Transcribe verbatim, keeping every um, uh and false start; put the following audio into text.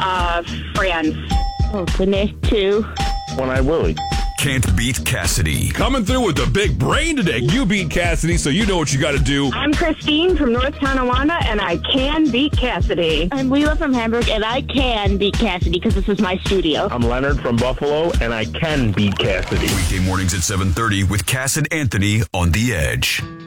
Uh, Friends. Oh, goodness, two. One-Eyed Willie. Can't beat Cassidy. Coming through with the big brain today. You beat Cassidy, so you know what you got to do. I'm Christine from North Tonawanda, and I can beat Cassidy. I'm Leela from Hamburg, and I can beat Cassidy because this is my studio. I'm Leonard from Buffalo, and I can beat Cassidy. Weekday mornings at seven thirty with Cass and Anthony on The Edge.